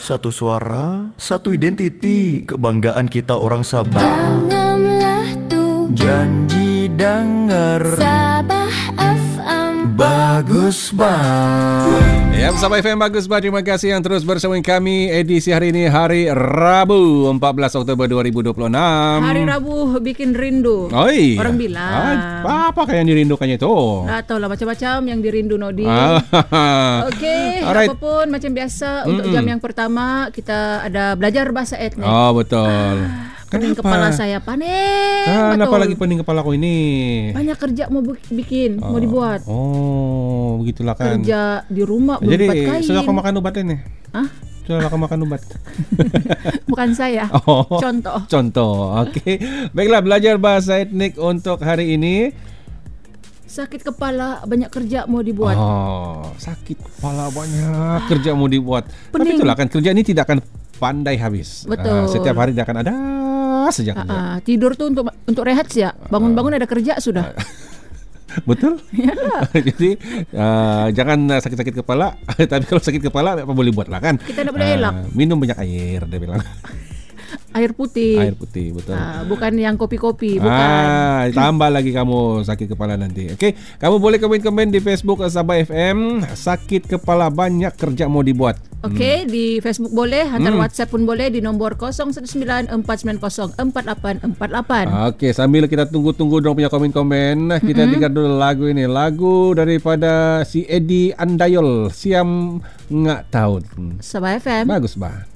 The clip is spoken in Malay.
Satu suara, satu identiti, kebanggaan kita orang Sabah. Tanamlah tuh Janji dengar Sabah FM. bagus bah. Ya, Sabah FM bagus bah. Terima kasih yang terus bersama kami. Edisi hari ini hari Rabu 14 Oktober 2026. Hari Rabu bikin rindu. Oi. Orang bilang. Apa yang dirindukannya itu? Nggak tahu lah, macam-macam yang dirindu Nodi. Okey, Alright. apapun macam biasa. Untuk jam yang pertama kita ada belajar bahasa etnik. Oh, betul. Pening kepala saya panik. Kenapa betul. lagi pening kepala aku ini? Banyak kerja mau bikin, mau dibuat. Oh, begitulah kan. Kerja di rumah belum Jadi, dapat kain. sudah kau makan obat ini? Hah? Sudah kau makan obat? Bukan saya. Oh. Contoh. Contoh. Okey. Baiklah, belajar bahasa etnik untuk hari ini. Sakit kepala, banyak kerja mau dibuat. Oh, sakit kepala banyak kerja mau dibuat. Tapi Pening. itulah kan, kerja ini tidak akan pandai habis. Betul. Setiap hari dia akan ada saja kerja. Tidur tuh untuk rehat sih ya. Bangun-bangun ada kerja sudah. Betul? Jadi jangan sakit-sakit kepala. Tapi kalau sakit kepala apa boleh buat lah kan. Kita tak boleh elak. Minum banyak air, dia bilang. Air putih. Air putih, betul. Bukan yang kopi-kopi, bukan. Tambah lagi kamu sakit kepala nanti. Okey, kamu boleh komen-komen di Facebook Sabah FM. Sakit kepala banyak kerja mau dibuat. Okey, di Facebook boleh, hantar WhatsApp pun boleh di nombor 0194904848. Okey, sambil kita tunggu-tunggu dong punya komen-komen, kita dengar dulu lagu ini. Lagu daripada si Eddie Andayol, Siam Ngak Tahu. Sabah FM. Bagus bah.